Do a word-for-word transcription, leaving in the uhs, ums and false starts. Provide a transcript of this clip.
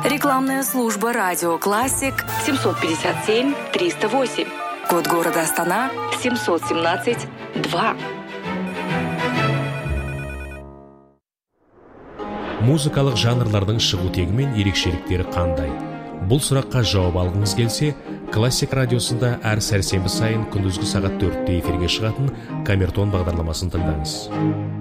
Рекламная служба «Радио Классик» семьсот пятьдесят семь триста восемь. Код города Астана семьсот семнадцать два. Музыкалық жанрлардың шығу тегі мен ерекшеліктері қандай? Бұл сұраққа жауап алғыңыз келсе, Классик радиосында әр сәрсенбі сайын күндізгі сағат төртте эфирге шығатын Камертон бағдарламасын тыңдаңыз.